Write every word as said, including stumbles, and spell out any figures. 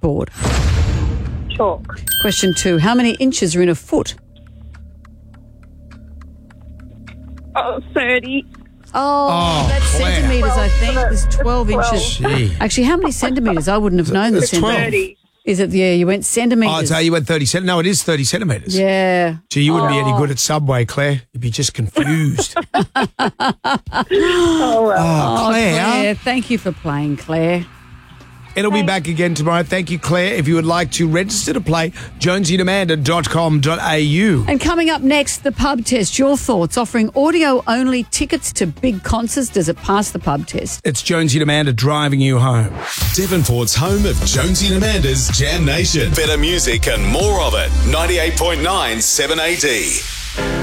board? Chalk. Question two. How many inches are in a foot? Oh, thirty. Oh, Oh, that's Claire. centimetres, I think. There's twelve Twelve. inches. Gee. Actually, how many centimetres? I wouldn't have known the It's twelve. centimetres. thirty. Is it? Yeah, you went centimetres. Oh, so you went thirty centimetres. No, it is thirty centimetres. Yeah. Gee, you wouldn't be any good at Subway, Claire. You'd be just confused. Oh, well. Oh, Oh, Claire. Claire, thank you for playing, Claire. It'll be back again tomorrow. Thank you, Claire. If you would like to register to play, jonesy and amanda dot com dot a u. And coming up next, the pub test. Your thoughts. Offering audio-only tickets to big concerts. Does it pass the pub test? It's Jonesy and Amanda driving you home. Devonport's home of Jonesy and Amanda's Jam Nation. Better music and more of it. ninety-eight point nine seven A D.